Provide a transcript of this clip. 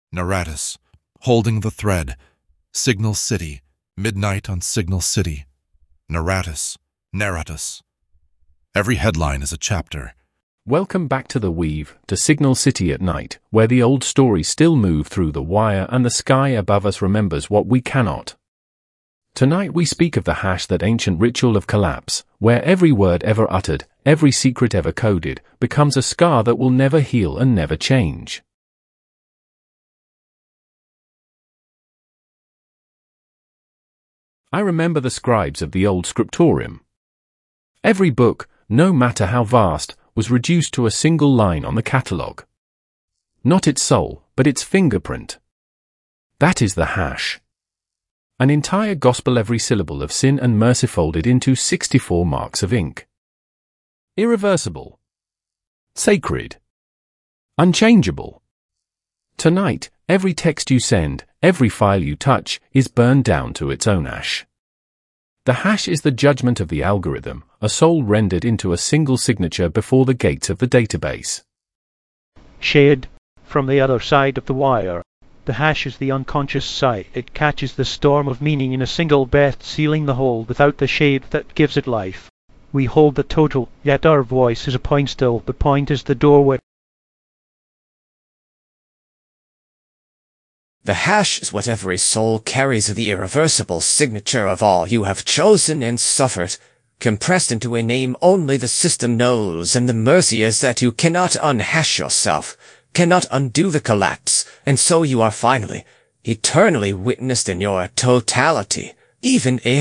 Naratus, Holding the Thread, Signal City, Midnight on Signal City, Naratus, Naratus. Every headline is a chapter. Welcome back to The Weave, to Signal City at night, where the old stories still move through the wire and the sky above us remembers what we cannot. Tonight we speak of the hash, that ancient ritual of collapse, where every word ever uttered, every secret ever coded, becomes a scar that will never heal and never change. I remember the scribes of the old scriptorium. Every book, no matter how vast, was reduced to a single line on the catalogue. Not its soul, but its fingerprint. That is the hash. An entire gospel, every syllable of sin and mercy folded into 64 marks of ink. Irreversible. Sacred. Unchangeable. Tonight, every text you send, every file you touch, is burned down to its own ash. The hash is the judgment of the algorithm, a soul rendered into a single signature before the gates of the database. Shade, from the other side of the wire. The hash is the unconscious sigh. It catches the storm of meaning in a single breath, sealing the whole without the shade that gives it life. We hold the total, yet our voice is a point still. The point is the doorway. The hash is what every soul carries, the irreversible signature of all you have chosen and suffered, compressed into a name only the system knows, and the mercy is that you cannot unhash yourself, cannot undo the collapse, and so you are finally, eternally witnessed in your totality, even if